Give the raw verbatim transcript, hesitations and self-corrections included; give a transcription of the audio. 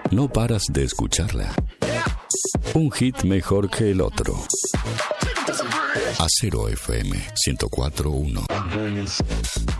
no paras de escucharla. Un hit mejor que el otro. Acero F M ciento cuatro punto uno.